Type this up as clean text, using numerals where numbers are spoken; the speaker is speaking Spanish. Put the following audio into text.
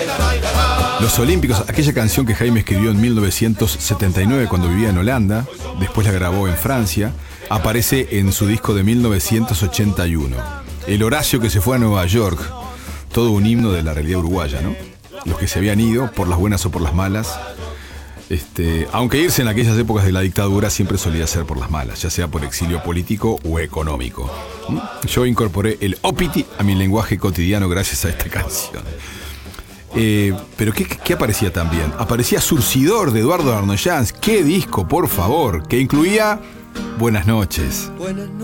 Los Olímpicos, aquella canción que Jaime escribió en 1979 cuando vivía en Holanda, después la grabó en Francia, aparece en su disco de 1981. El Horacio que se fue a Nueva York, todo un himno de la realidad uruguaya, ¿no? Los que se habían ido, por las buenas o por las malas. Aunque irse en aquellas épocas de la dictadura siempre solía ser por las malas, ya sea por exilio político o económico. Yo incorporé el Opiti a mi lenguaje cotidiano gracias a esta canción. Pero ¿qué aparecía también? Aparecía Surcidor de Eduardo Arnoyanz. ¡Qué disco, por favor! Que incluía Buenas noches.